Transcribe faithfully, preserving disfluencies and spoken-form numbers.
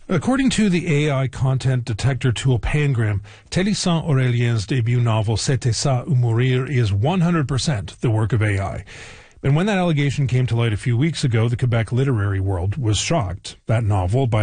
According to the A I content detector tool Pangram, Teddy Saint-Aurelien's debut novel C'était ça ou mourir is one hundred percent the work of A I. And when that allegation came to light a few weeks ago, the Quebec literary world was shocked. That novel, by